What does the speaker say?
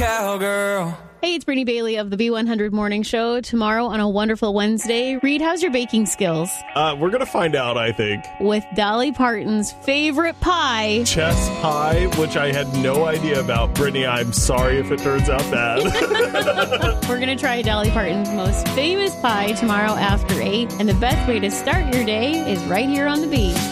cowgirl. Hey, it's Brittany Bailey of the B100 Morning Show. Tomorrow on a wonderful Wednesday. Reed, how's your baking skills? We're going to find out, I think. With Dolly Parton's favorite pie. Chess pie, which I had no idea about. Brittany, I'm sorry if it turns out bad. We're going to try Dolly Parton's most famous pie tomorrow after 8. And the best way to start your day is right here on the Bee.